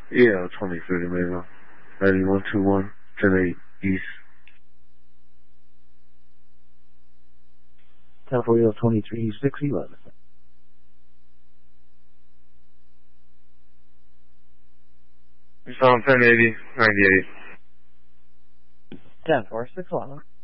Yeah, 2030 maybe. 9121, 10-8 East. 1040, 23, 611. It's on 1080, 98. 10-4, 611.